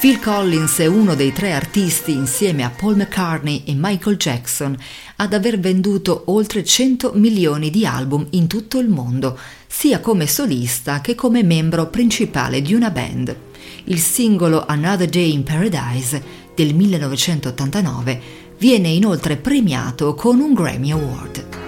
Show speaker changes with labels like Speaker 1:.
Speaker 1: Phil Collins è uno dei 3 artisti, insieme a Paul McCartney e Michael Jackson, ad aver venduto oltre 100 milioni di album in tutto il mondo, sia come solista che come membro principale di una band. Il singolo Another Day in Paradise del 1989 viene inoltre premiato con un Grammy Award.